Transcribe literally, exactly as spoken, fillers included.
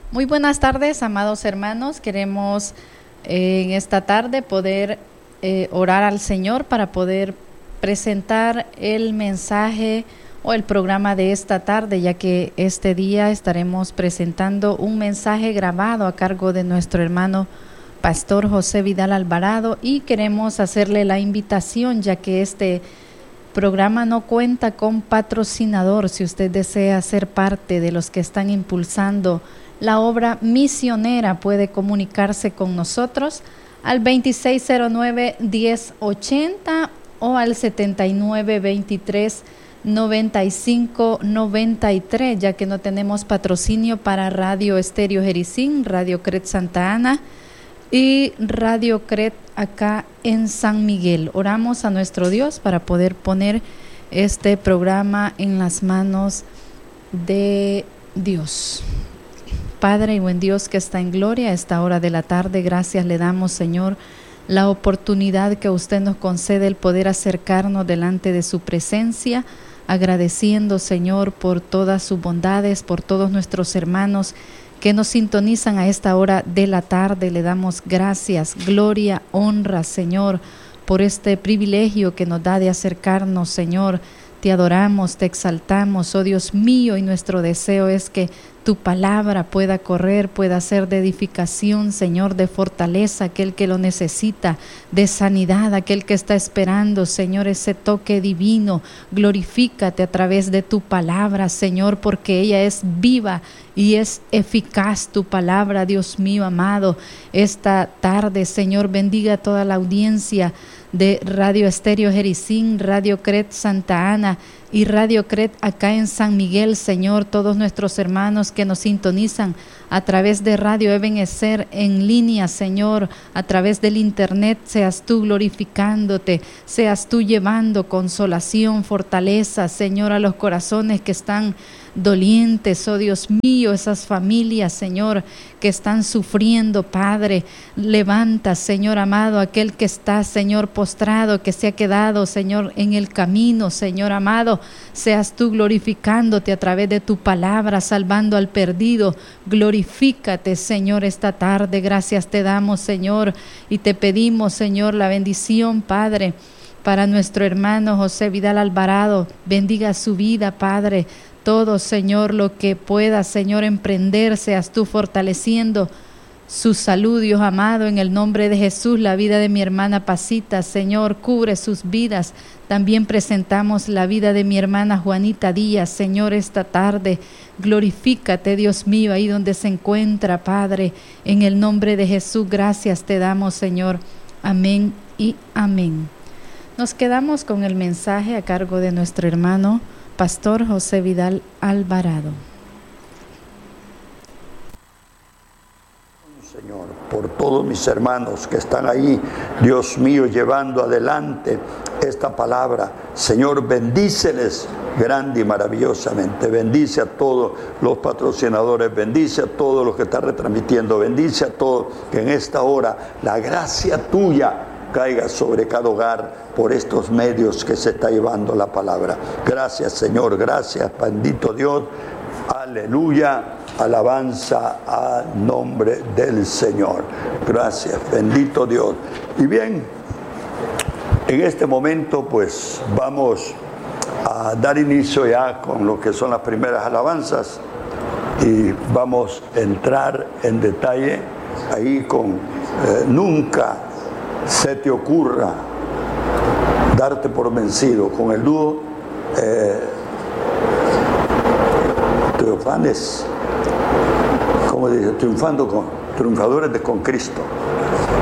Muy buenas tardes, amados hermanos. Queremos eh, en esta tarde poder eh, orar al Señor para poder presentar el mensaje o el programa de esta tarde, ya que este día estaremos presentando un mensaje grabado a cargo de nuestro hermano Pastor José Vidal Alvarado, y queremos hacerle la invitación, ya que este programa no cuenta con patrocinador. Si usted desea ser parte de los que están impulsando la obra misionera, puede comunicarse con nosotros al veintiséis cero nueve, diez ochenta o al setenta y nueve, veintitrés, noventa y cinco, noventa y tres, ya que no tenemos patrocinio para Radio Estéreo Jericín, Radio Cret Santa Ana y Radio Cret acá en San Miguel. Oramos a nuestro Dios para poder poner este programa en las manos de Dios. Padre y buen Dios que está en gloria, a esta hora de la tarde, gracias le damos, Señor, la oportunidad que usted nos concede el poder acercarnos delante de su presencia, agradeciendo, Señor, por todas sus bondades, por todos nuestros hermanos que nos sintonizan a esta hora de la tarde. Le damos gracias, gloria, honra, Señor, por este privilegio que nos da de acercarnos, Señor. Te adoramos, te exaltamos, oh Dios mío, y nuestro deseo es que tu palabra pueda correr, pueda ser de edificación, Señor, de fortaleza, aquel que lo necesita, de sanidad, aquel que está esperando, Señor, ese toque divino. Glorifícate a través de tu palabra, Señor, porque ella es viva y es eficaz tu palabra, Dios mío amado. Esta tarde, Señor, bendiga a toda la audiencia de Radio Estéreo Jericín, Radio Cret Santa Ana y Radio Cret acá en San Miguel, Señor, todos nuestros hermanos que nos sintonizan a través de Radio Ebenecer en línea, Señor, a través del internet, seas tú glorificándote, seas tú llevando consolación, fortaleza, Señor, a los corazones que están dolientes, oh Dios mío, esas familias, Señor, que están sufriendo, Padre. Levanta, Señor amado, aquel que está, Señor, postrado, que se ha quedado, Señor, en el camino, Señor amado. Seas tú glorificándote a través de tu palabra, salvando al perdido. Glorifícate, Señor, esta tarde. Gracias te damos, Señor, y te pedimos, Señor, la bendición, Padre, para nuestro hermano José Vidal Alvarado. Bendiga su vida, Padre. Todo, Señor, lo que pueda, Señor, emprender, seas tú fortaleciendo su salud, Dios amado, en el nombre de Jesús. La vida de mi hermana Pasita, Señor, cubre sus vidas. También presentamos la vida de mi hermana Juanita Díaz, Señor, esta tarde. Glorifícate, Dios mío, ahí donde se encuentra, Padre, en el nombre de Jesús. Gracias te damos, Señor. Amén y amén. Nos quedamos con el mensaje a cargo de nuestro hermano Pastor José Vidal Alvarado. Señor, por todos mis hermanos que están ahí, Dios mío, llevando adelante esta palabra. Señor, bendíceles grande y maravillosamente. Bendice a todos los patrocinadores, bendice a todos los que están retransmitiendo, bendice a todos, que en esta hora la gracia tuya caiga sobre cada hogar por estos medios que se está llevando la palabra. Gracias, Señor, gracias, bendito Dios. Aleluya, alabanza al nombre del Señor. Gracias, bendito Dios. Y bien, en este momento pues vamos a dar inicio ya con lo que son las primeras alabanzas y vamos a entrar en detalle ahí con eh, nunca se te ocurra darte por vencido, con el dúo eh, Teofanes, como dice, triunfando con triunfadores de con Cristo.